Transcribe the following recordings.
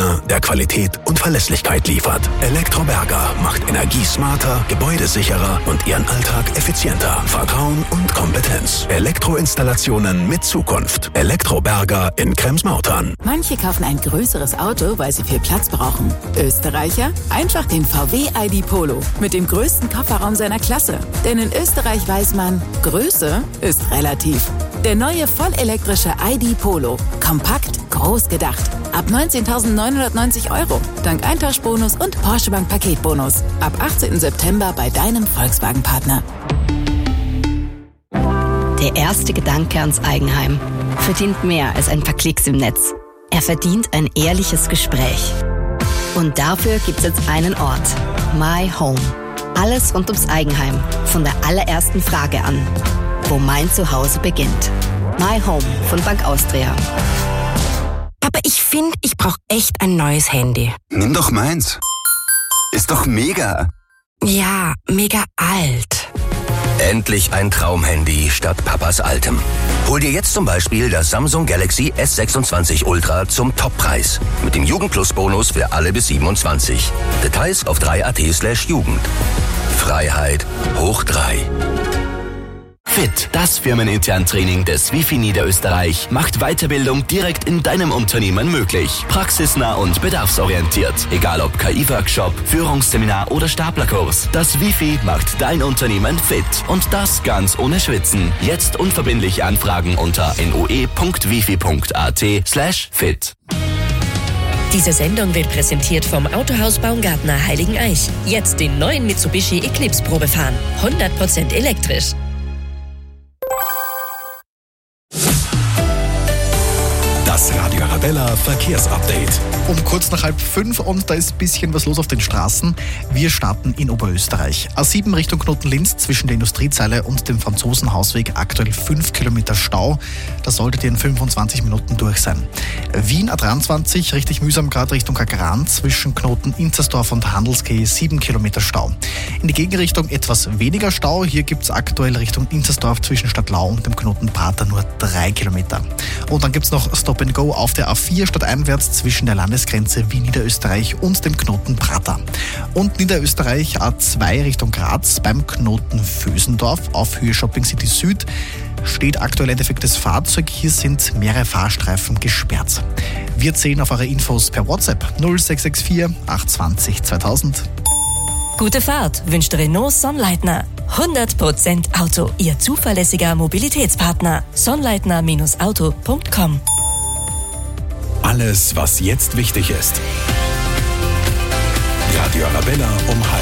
Partner, der Qualität und Verlässlichkeit liefert. Elektroberger macht Energie smarter, gebäudesicherer und Ihren Alltag effizienter. Vertrauen und Kompetenz. Elektroinstallationen mit Zukunft. Elektroberger in Krems-Mautern. Manche kaufen ein größeres Auto, weil sie viel Platz brauchen. Österreicher? Einfach den VW ID Polo mit dem größten Kofferraum seiner Klasse. Denn in Österreich weiß man, Größe ist relativ. Der neue vollelektrische ID Polo. Kompakt, groß gedacht. Ab 19.990 €. Dank Eintauschbonus und Porsche Bank Paketbonus. Ab 18. September bei deinem Volkswagen-Partner. Der erste Gedanke ans Eigenheim verdient mehr als ein paar Klicks im Netz. Er verdient ein ehrliches Gespräch. Und dafür gibt's jetzt einen Ort. My Home. Alles rund ums Eigenheim. Von der allerersten Frage an. Wo mein Zuhause beginnt. My Home von Bank Austria. Papa, ich finde, ich brauche echt ein neues Handy. Nimm doch meins. Ist doch mega. Ja, mega alt. Endlich ein Traumhandy statt Papas altem. Hol dir jetzt zum Beispiel das Samsung Galaxy S26 Ultra zum Toppreis. Mit dem Jugendplus-Bonus für alle bis 27. Details auf 3.at/Jugend. Freiheit hoch 3. FIT, das firmenintern Training des Wifi Niederösterreich, macht Weiterbildung direkt in deinem Unternehmen möglich. Praxisnah und bedarfsorientiert. Egal ob KI-Workshop, Führungsseminar oder Staplerkurs. Das Wifi macht dein Unternehmen fit. Und das ganz ohne Schwitzen. Jetzt unverbindlich anfragen unter noe.wifi.at/fit. Diese Sendung wird präsentiert vom Autohaus Baumgartner Heiligeneich. Jetzt den neuen Mitsubishi Eclipse Probe fahren. 100% elektrisch. Das Radio Arabella Verkehrsupdate. Um kurz nach 4:30 und da ist ein bisschen was los auf den Straßen. Wir starten in Oberösterreich. A7 Richtung Knoten-Linz zwischen der Industriezeile und dem Franzosenhausweg aktuell 5 Kilometer Stau. Da solltet ihr in 25 Minuten durch sein. Wien A23 richtig mühsam gerade Richtung Kagran zwischen Knoten Inzersdorf und Handelskeh 7 Kilometer Stau. In die Gegenrichtung etwas weniger Stau. Hier gibt es aktuell Richtung Inzersdorf zwischen Stadtlau und dem Knoten Prater nur 3 Kilometer. Und dann gibt es noch Stop and Go auf der A4 stadteinwärts zwischen der Landesgrenze Wien Niederösterreich und dem Knoten Prater. Und Niederösterreich A2 Richtung Graz beim Knoten Vösendorf auf Höhe Shopping City Süd steht aktuell ein defektes Fahrzeug. Hier sind mehrere Fahrstreifen gesperrt. Wir zählen auf eure Infos per WhatsApp 0664 820 2000. Gute Fahrt wünscht Renault Sonnleitner. 100% Auto, Ihr zuverlässiger Mobilitätspartner. Sonnleitner-auto.com. Alles, was jetzt wichtig ist. Radio Arabella um 12:30.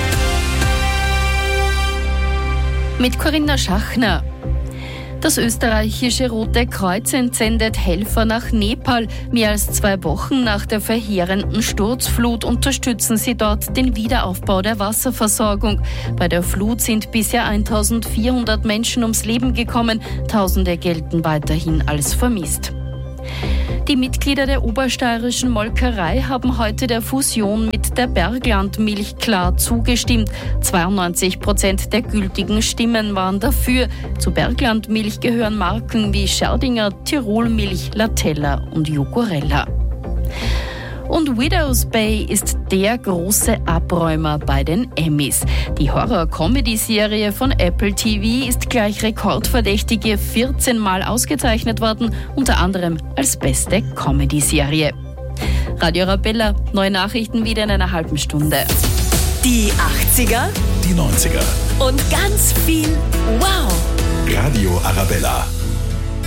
Mit Corinna Schachner. Das österreichische Rote Kreuz entsendet Helfer nach Nepal. Mehr als 2 Wochen nach der verheerenden Sturzflut unterstützen sie dort den Wiederaufbau der Wasserversorgung. Bei der Flut sind bisher 1400 Menschen ums Leben gekommen. Tausende gelten weiterhin als vermisst. Die Mitglieder der obersteirischen Molkerei haben heute der Fusion mit der Berglandmilch klar zugestimmt. 92% der gültigen Stimmen waren dafür. Zu Berglandmilch gehören Marken wie Scherdinger, Tirolmilch, Latella und Jogurella. Und Widow's Bay ist der große Abräumer bei den Emmys. Die Horror-Comedy-Serie von Apple TV ist gleich rekordverdächtige 14 Mal ausgezeichnet worden, unter anderem als beste Comedy-Serie. Radio Arabella, neue Nachrichten wieder in einer halben Stunde. Die 80er, Die 90er. und ganz viel Wow! Radio Arabella.